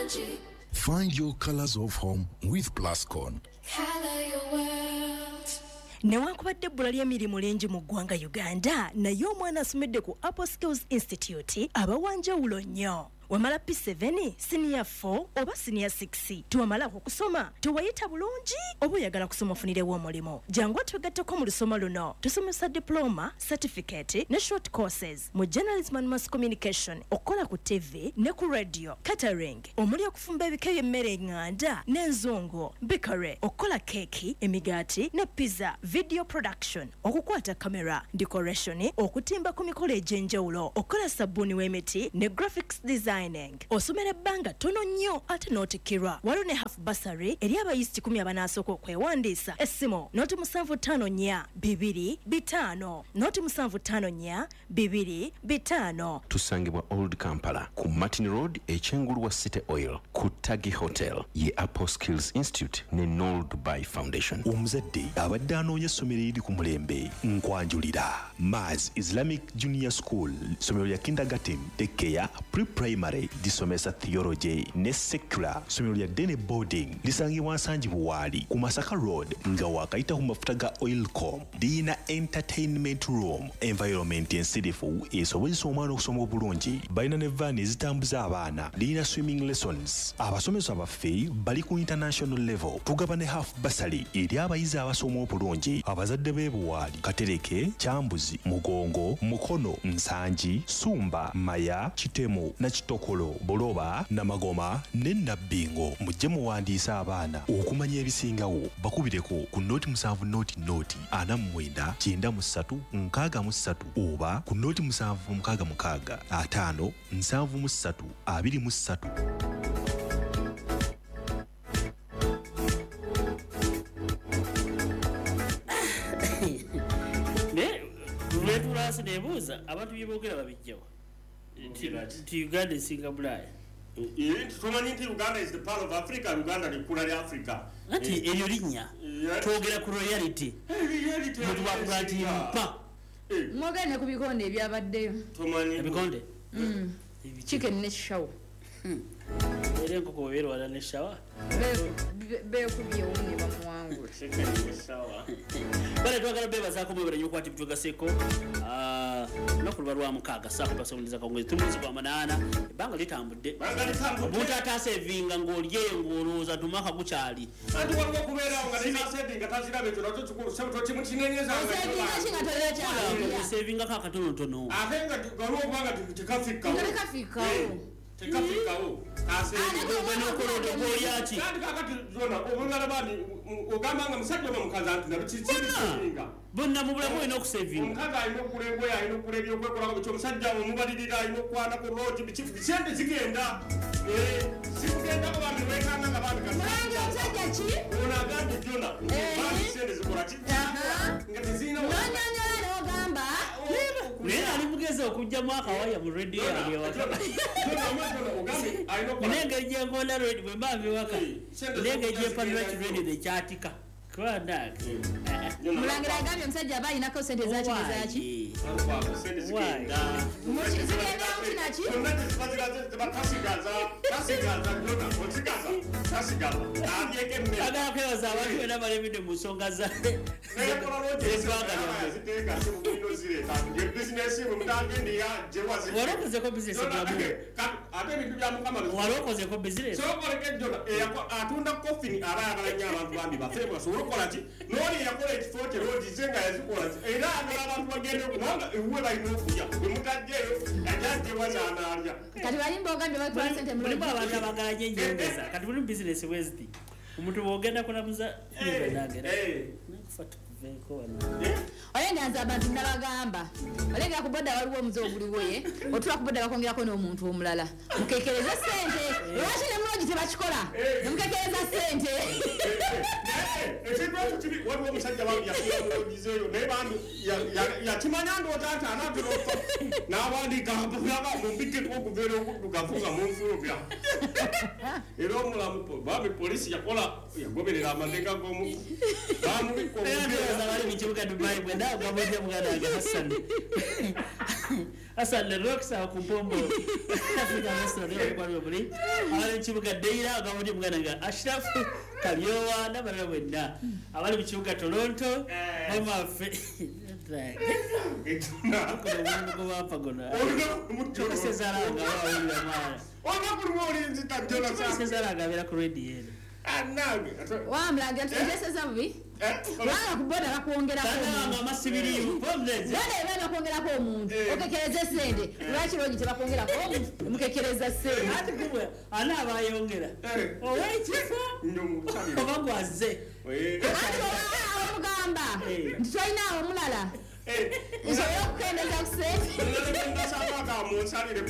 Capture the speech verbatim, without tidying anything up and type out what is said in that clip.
Find your colors of home with Plascon. Color your world. Newankubadde ebbula ly'emirimu lingi mu ggwanga Uganda naye omwana asomedde ku Apple Skills Institute abawanjawulo nnyo. Wamala P seven, Senior four oba Senior six. Tuwamala okusoma, tuwayita bulungi oba oyagala kusoma ofunirewo omulimo. Jangu twegatteko mu lusoma luno. Tusomesa diploma, certificate ne short courses mu journalism and mass communication, okola ku T V ne ku radio, catering, omuli okufumba ebika by'emmere enganda n'enzongo, bakery, okola keki, emigaati ne pizza, video production, okukwata kamera, decoration, okutimba ku mikolo egy'enjawulo, okola sabbuuni w'emiti ne graphics design. Osomera ebbanga tono nnyo ate n'otikirwa. Waliwo ne half bursary eri abayisiti kumi abanasooka okwewandiisa. Essimu noti musanvu ttaano nnya bibiri bitaano noti musanvu ttaano nnya bibiri bitaano. Tusangibwa Old Kampala ku Martin Road ekyengulu wa City Oil ku Tagi Hotel ye Apple Skills Institute ne Noel Dubai Foundation. Omuzadde abadde anoonya essomero eriri ku mulembe nkwanjulira. Maz Islamic Junior School, somero lya kindergarten, daycare, pre-primary disomesa theology ne secular, somero lya dene boarding lisangibwa Nsanji Buwali ku Masaka Road nga wakayita ku mafuta ga Oilcom. Lina entertainment room, environment ensirifu esobozesa omwana okusoma obulungi. Balina ne van ezitambuza abaana. Lina swimming lessons. Abasomesa baffe bali ku international level. Tugaba ne half bursary eri abayizi abasoma obulungi. Abazadde b'e Buwali, Katereke, Kyambuzi, Mugongo, Mukono, Nsanji, Sumba, Maya, Kitemo na Kitokolo, Boloba, Namagoma ne Nabbingo. Mujje muwandiisa abaana okumanya ebisingawo. Bakubireko ku noti musanvu noti noti ana mwenda kyenda mu ssatu nkaaga mu ssatu oba ku noti musanvu mukaaga mukaaga ataano nsanvu mu ssatu abiri mu ssatu. Letulasi nebuuza abantu byeboogera babijjawa nti Uganda esinga Bulaaya. Tumanyi nti Uganda is the part of Africa. Uganda likula lya Africa. Ati eryo linnya twogera ku reality. Muntu bakula nti mpa mwogane ku bikonde ebyabaddeyo. Tumanyi ebikonde chicken ne shawo era enkoko webeera wala ne shawa beekubyewo ne bamuwangula. Bale twagala beebazaako mwebala nnyo okukwata ebitugaseeko olunaku luba lwa mukaaga saa kuba somuleza kawungezi tuli mwezi gwa munaana ebbanga litambudde. Omuntu ataasevinga ng'olyeyo ng'olowooza tumaka gukyali. Anti waliwo okubeerawo nga tezasevinga taziraba ekyo nakyo kikulu sebuto kimu kinenyezanga sevingako akatonotono ate nga waliwo okubanga tekafikawo tekafikawo kasevingaokola kandi kakati zona obulala bani ogamba nga musajja oba mukazi anti nabikisevinga bonna mu bulamu olina okusevinga. Omukazi alina okugula engoye alina okugula ebyokwekolako ekyomusajja omubalirira alina okukwana ku rooti bikifu bisente zigenda zikugendako bami wekanga nga bami omusajja ki ono agambye jona bami sente zikola ki nga tezirina n'ogamba naye ali mugezi okugjamu akawaya mu radio n'engeri gyenkola radio bwe mba biwaka n'engeri gyepanulaki radio tekyatika kubandaka mulangira agambye omusajja aba alinako sente zakigezaki agala kwebaza abantu bena balebidde mu nsonga walokozeko bizinesi walokozeko bizinesi atunda kofini aba ayagala nnyo abantu bambi baffe basobola okukola ki n'oli yakola ekifo kye lodize nga yazikola era agala abantu bagende kubanga ewuwe balina okulya bwe mutaddeeyo ajajjebwa kyanaalya kati balimba ogambye batwala sente mulimu abantu abagala nyo enjongeza kati mulimu bizinesi weziti omuntu bwogenda kulamuza nagera nakufa tukuveeko wano olenga nze abantu nabagamba olenga ku boda waliwo omuze oguliwo ye otula ku boda bakongerako n'omuntu omulala mukekereza sente lwaki ne mulogi tebakikola nemukekereza sente ekintu ekyo kiri waliwo omusajja yamulogizeeyo naye bantu yakimanya ndowooza nti anaatera n'awandiika mumbikeko okubeera okuddugavu nga munfulubya era omulamu bambi polisi yakola yagoberera amateeka g'omu bamubika omubeera abasaza bali mu kibuga Dubai bwe nawe gabodde muganda wange Hassan Hassan Roxa ku Pombo Africa Restaurant yo kwa buli abali mu kibuga Deira gabodde muganda wange Ashraf Kalyowa n'abalala bwenna abali mu kibuga Toronto mama fe wamulanga tugeseza bubi wala kuboda bakwongerako bakwongerako omuntu okekereza sente lwaki logi tebakwongerako omuntu mukekereza sente ana abayongera owekifo oba gwaze omugamba nti twalinawo omulala nsobola okukendeza ku sente